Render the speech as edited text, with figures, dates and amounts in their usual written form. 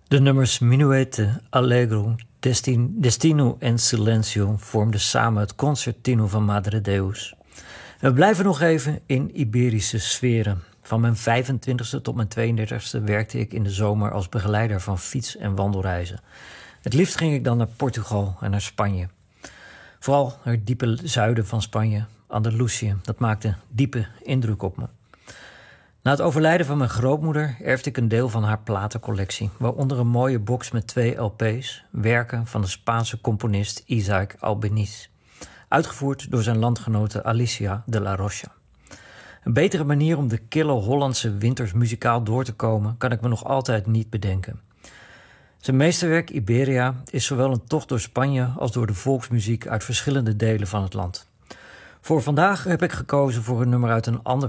De nummers Minuete, Allegro, Destino en Silencio vormden samen het concertino van Madre Deus. We blijven nog even in Iberische sferen. Van mijn 25e tot mijn 32e werkte ik in de zomer als begeleider van fiets- en wandelreizen. Het liefst ging ik dan naar Portugal en naar Spanje. Vooral naar het diepe zuiden van Spanje, Andalusië. Dat maakte diepe indruk op me. Na het overlijden van mijn grootmoeder erfde ik een deel van haar platencollectie, waaronder een mooie box met 2 LP's, werken van de Spaanse componist Isaac Albeniz, uitgevoerd door zijn landgenote Alicia de la Rocha. Een betere manier om de kille Hollandse winters muzikaal door te komen kan ik me nog altijd niet bedenken. Zijn meesterwerk Iberia is zowel een tocht door Spanje als door de volksmuziek uit verschillende delen van het land. Voor vandaag heb ik gekozen voor een nummer uit een ander